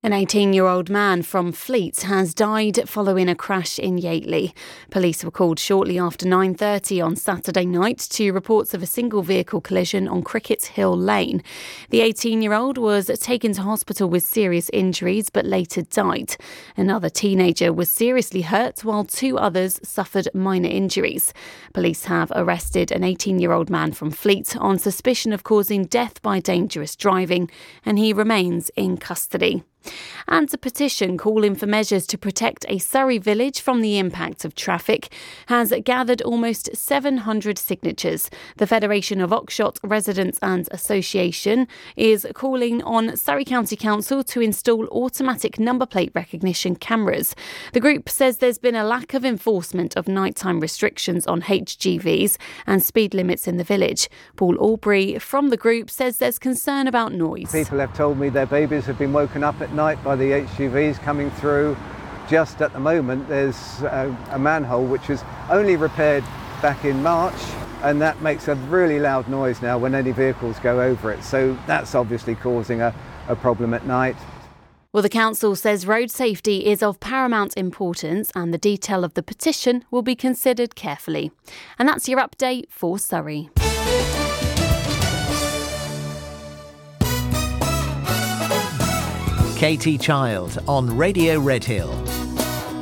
An 18-year-old man from Fleet has died following a crash in Yateley. Police were called shortly after 9:30 on Saturday night to reports of a single vehicle collision on Cricket Hill Lane. The 18-year-old was taken to hospital with serious injuries but later died. Another teenager was seriously hurt while two others suffered minor injuries. Police have arrested an 18-year-old man from Fleet on suspicion of causing death by dangerous driving, and he remains in custody. And a petition calling for measures to protect a Surrey village from the impact of traffic has gathered almost 700 signatures. The Federation of Oxshott Residents and Association is calling on Surrey County Council to install automatic number plate recognition cameras. The group says there's been a lack of enforcement of nighttime restrictions on HGVs and speed limits in the village. Paul Aubrey from the group says there's concern about noise. People have told me their babies have been woken up at night by the HGVs coming through. Just at the moment there's a manhole which was only repaired back in March, and that makes a really loud noise now when any vehicles go over it, so that's obviously causing a problem at night. Well, the council says road safety is of paramount importance and the detail of the petition will be considered carefully. And that's your update for Surrey. Katie Child on Radio Redhill.